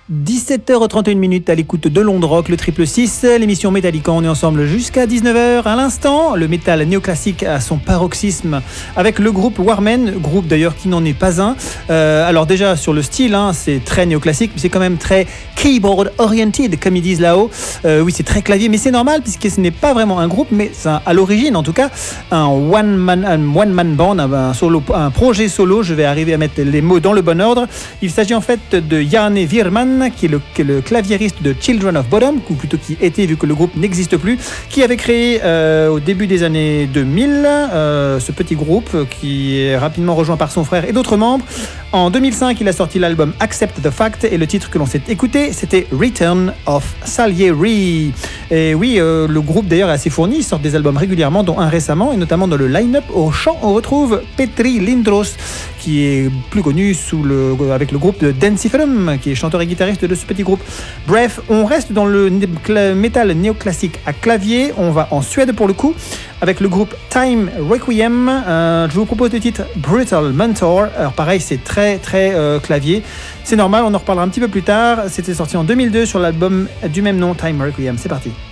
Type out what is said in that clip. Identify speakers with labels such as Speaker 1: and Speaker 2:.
Speaker 1: 17h31 à l'écoute de Londres Rock, le triple 6, l'émission Metallica. On est ensemble jusqu'à 19h. À l'instant, le métal néoclassique à son paroxysme avec le groupe Warmen, groupe d'ailleurs qui n'en est pas un. Alors déjà sur le style, c'est très néoclassique, mais c'est quand même très keyboard oriented, comme ils disent là-haut. Oui, c'est très clavier, mais c'est normal puisque ce n'est pas vraiment un groupe, mais c'est à l'origine en tout cas un one man band, un projet solo. Je vais arriver à mettre les mots dans le bon ordre. Il s'agit en fait de Jarne Vierman, qui est le claviériste de Children of Bodom, ou plutôt qui était, vu que le groupe n'existe plus, qui avait créé au début des années 2000 ce petit groupe qui est rapidement rejoint par son frère et d'autres membres. En 2005, il a sorti l'album Accept the Fact et le titre que l'on s'est écouté, c'était Return of Salieri. Et oui, le groupe d'ailleurs est assez fourni, il sort des albums régulièrement, dont un récemment, et notamment dans le line-up au chant, on retrouve Petri Lindros, qui est plus connu avec le groupe de Densiferum, qui est chanteur et guitariste de ce petit groupe. Bref, on reste dans le métal néoclassique à clavier, on va en Suède pour le coup, avec le groupe Time Requiem. Je vous propose le titre Brutal Mentor. Alors pareil, c'est très clavier. C'est normal, on en reparlera un petit peu plus tard. C'était sorti en 2002 sur l'album du même nom, Time Requiem. C'est parti.